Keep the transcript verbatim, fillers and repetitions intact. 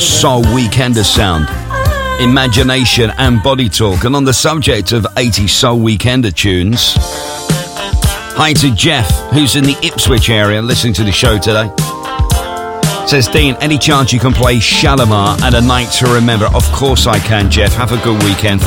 soul weekender sound, imagination and body talk. And on the subject of eighties soul weekender tunes, hi to Jeff, who's in the Ipswich area listening to the show today. Says, Dean, any chance you can play Shalimar and A Night to Remember? Of course I can, Jeff. Have a good weekend.